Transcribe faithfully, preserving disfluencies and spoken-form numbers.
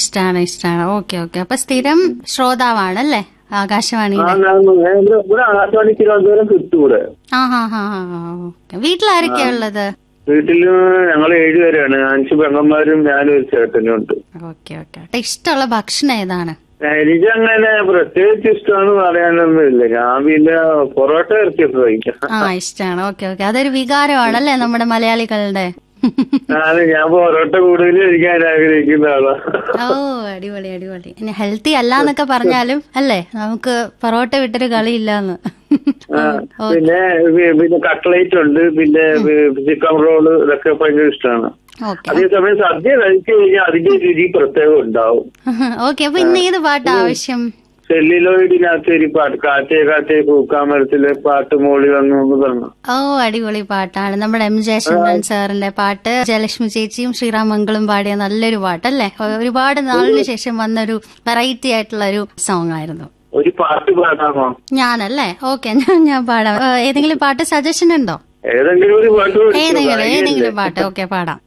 ഇഷ്ടാണ് ഇഷ്ടാണ്. Okay okay. അപ്പൊ സ്ഥിരം ശ്രോതാവാണല്ലേ ആകാശവാണിയുടെ? ആകാശവാണി തിരുവനന്തപുരം കിട്ടൂടെ? ആ ഹാ ഹാ ഹാ. വീട്ടിലാരൊക്കെയാ ഉള്ളത്? വീട്ടില് ഞങ്ങൾ ഏഴുപേരാണ്. അഞ്ച് പെങ്ങന്മാരും ഞാനും ഒരു ചേട്ടനും ഉണ്ട്. Okay okay. ഇഷ്ടമുള്ള ഭക്ഷണം ഏതാണ്? എനിക്കങ്ങനെ പ്രത്യേകിച്ച് ഇഷ്ടമാണ് പറയാനൊന്നും ഇല്ല. ഞാൻ പിന്നെ പൊറോട്ട ഇറക്കിയൊക്കെ കഴിക്കാം. ആ ഇഷ്ടമാണ്. Okay okay. അതൊരു വികാരമാണല്ലേ നമ്മുടെ മലയാളികളുടെ? അതെ, ഞാൻ പൊറോട്ട കൂടുതൽ കഴിക്കാൻ ആഗ്രഹിക്കുന്ന ആളാ. ഓ അടിപൊളി അടിപൊളി. ഇനി ഹെൽത്തി അല്ലാന്നൊക്കെ പറഞ്ഞാലും അല്ലേ, നമുക്ക് പൊറോട്ട വിട്ടൊരു കളിയില്ലാന്ന്. പിന്നെ പിന്നെ കട്ട്ലേറ്റ് ഉണ്ട്, പിന്നെ ചിക്കൻ റോള്, ഇതൊക്കെ ഭയങ്കര ഇഷ്ടമാണ്. അതേസമയം സദ്യ കഴിച്ചു കഴിഞ്ഞാൽ അതിന്റെ രുചി പ്രത്യേകം ഉണ്ടാവും. ഓക്കെ. അപ്പൊ ഇന്ന് ഏത് പാട്ട് ആവശ്യം? സെല്ലിലോയിഡിനകത്ത് ഒരു പാട്ട്, കാറ്റേ കാറ്റേ പൂക്കാമരത്തിലെ പാട്ട് മോളി വന്നു എന്ന് പറഞ്ഞു. ഓ അടിപൊളി പാട്ടാണ്. നമ്മുടെ എം ജയചന്ദ്രൻ സാറിന്റെ പാട്ട്, ജയലക്ഷ്മി ചേച്ചിയും ശ്രീറാമംഗളും പാടിയ നല്ലൊരു പാട്ടല്ലേ. ഒരുപാട് നാളിന് ശേഷം വന്നൊരു വെറൈറ്റി ആയിട്ടുള്ള ഒരു സോങ് ആയിരുന്നു. ഒരു പാട്ട് പാടാമോ? ഞാനല്ലേ? ഓക്കെ, ഞാൻ ഞാൻ പാടാം. ഏതെങ്കിലും പാട്ട് സജഷൻ ഉണ്ടോ? ഏതെങ്കിലും ഒരു പാട്ട്, ഏതെങ്കിലും ഏതെങ്കിലും പാട്ട്. ഓക്കെ, പാടാം.